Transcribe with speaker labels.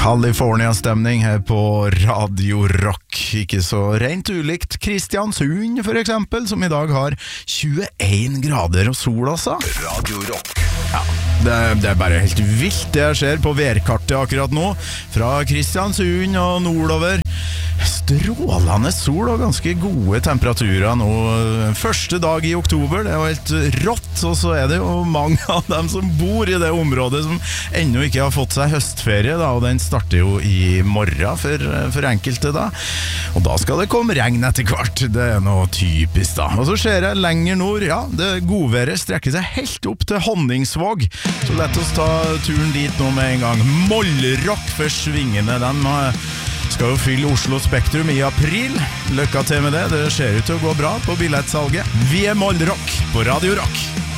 Speaker 1: California-stemning her på Radio Rock. Ikke så rent ulikt Kristiansund for eksempel, som i dag har 21 grader og sol altså.
Speaker 2: Radio Rock.
Speaker 1: Ja, det er bare helt vilt det jeg ser på værkartet akkurat nå. Fra Kristiansund og nordover. Strålende sol og ganske gode temperaturer nå. Første dag i oktober, det er jo helt rått. Og så er det jo mange av dem som bor i det området som ennå ikke har fått seg høstferie da, og den starter jo i morgen for enkelte da. Og da skal det komme regn etter hvert. Det er noe typisk da. Og så ser jeg lenger nord, ja, det godværet strekker seg helt opp til Honningsvåg. Så lett oss ta turen dit nå med en gang. Mollrock for svingene, den skal jo fylle Oslo Spektrum i april. Lykke til med det, det ser ut til å gå bra på billettsalget. Vi er Mollrock på Radio Rock.